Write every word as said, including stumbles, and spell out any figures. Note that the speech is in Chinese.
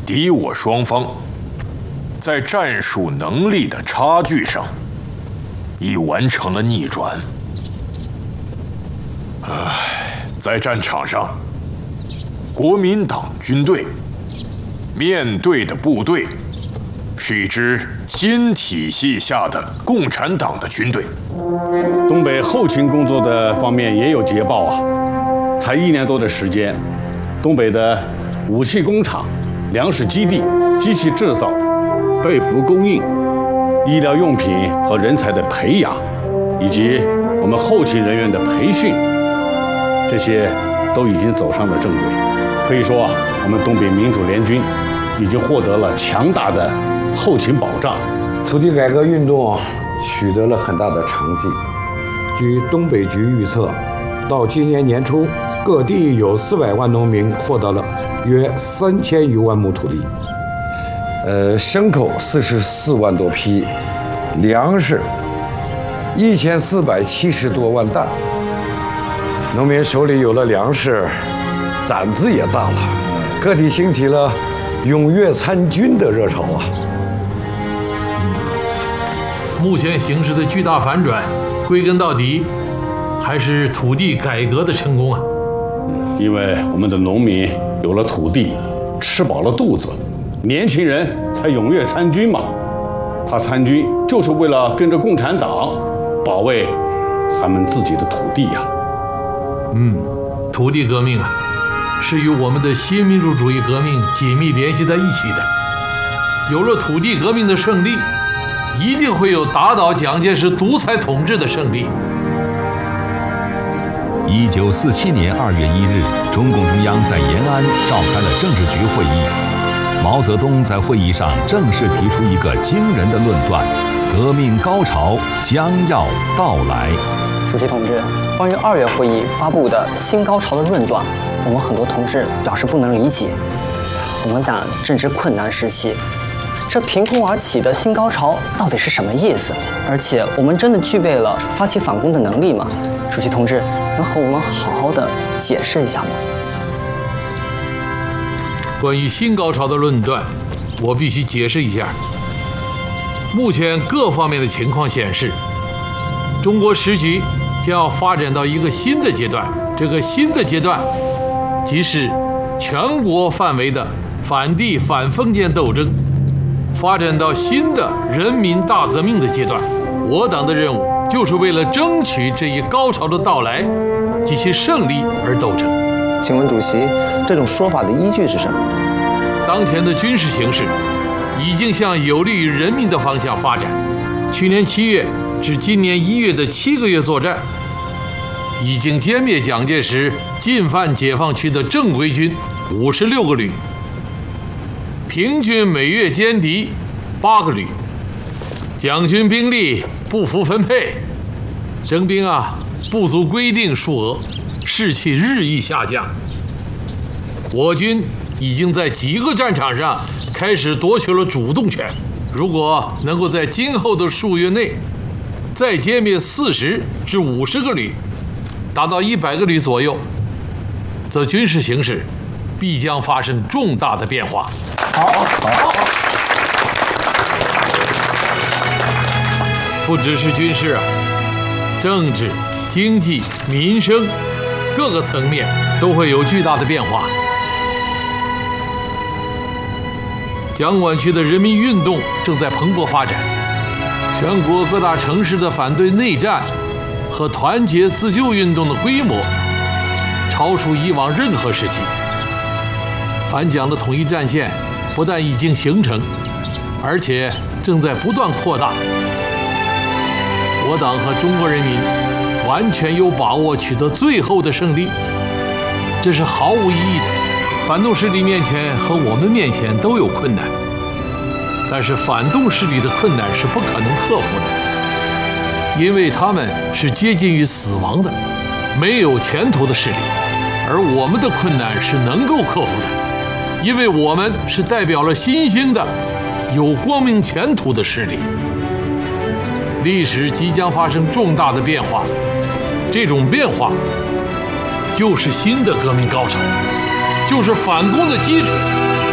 敌我双方在战术能力的差距上已完成了逆转。唉，在战场上，国民党军队面对的部队是一支新体系下的共产党的军队。 东北后勤工作的方面也有捷报啊！才一年多的时间，东北的武器工厂、粮食基地、机器制造、被服供应、医疗用品和人才的培养，以及我们后勤人员的培训，这些都已经走上了正轨。可以说，我们东北民主联军已经获得了强大的后勤保障。 土地改革运动取得了很大的成绩。据东北局预测，到今年年初，各地有四百万农民获得了约三千余万亩土地，呃，牲口四十四万多匹，粮食一千四百七十多万担。农民手里有了粮食，胆子也大了，各地兴起了踊跃参军的热潮啊。 目前形势的巨大反转，归根到底还是土地改革的成功啊！ 因为我们的农民有了土地，吃饱了肚子，年轻人才踊跃参军嘛。他参军就是为了跟着共产党保卫他们自己的土地呀。 嗯，土地革命啊，是与我们的新民主主义革命紧密联系在一起的。有了土地革命的胜利，一定会有打倒蒋介石独裁统治的胜利。 一九四七年二月一日，中共中央在延安召开了政治局会议。毛泽东在会议上正式提出一个惊人的论断：革命高潮将要到来。 主席同志，关于二月会议发布的新高潮的论断，我们很多同志表示不能理解。我们党正值困难时期，这凭空而起的新高潮到底是什么意思？而且我们真的具备了发起反攻的能力吗？主席同志，能和我们好好的解释一下吗？ 关于新高潮的论断，我必须解释一下。目前各方面的情况显示，中国时局将要发展到一个新的阶段。这个新的阶段，即是全国范围的反帝反封建斗争发展到新的人民大革命的阶段。我党的任务就是为了争取这一高潮的到来及其胜利而斗争。 请问主席，这种说法的依据是什么？ 当前的军事形势已经向有利于人民的方向发展。去年七月至今年一月的七个月作战，已经歼灭蒋介石进犯解放区的正规军五十六个旅，平均每月歼敌八个旅。蒋军兵力不服分配，征兵啊不足规定数额，士气日益下降。我军已经在几个战场上开始夺取了主动权。如果能够在今后的数月内再歼灭四十至五十个旅，达到一百个旅左右，则军事形势必将发生重大的变化。 好，好。 不只是军事啊，政治、经济、民生各个层面都会有巨大的变化。蒋管区的人民运动正在蓬勃发展，全国各大城市的反对内战和团结自救运动的规模超出以往任何时期。反蒋的统一战线不但已经形成，而且正在不断扩大。我党和中国人民完全有把握取得最后的胜利，这是毫无疑义的。反动势力面前和我们面前都有困难，但是反动势力的困难是不可能克服的，因为他们是接近于死亡的、没有前途的势力，而我们的困难是能够克服的，因为我们是代表了新兴的、有光明前途的势力。历史即将发生重大的变化，这种变化就是新的革命高潮，就是反攻的基础。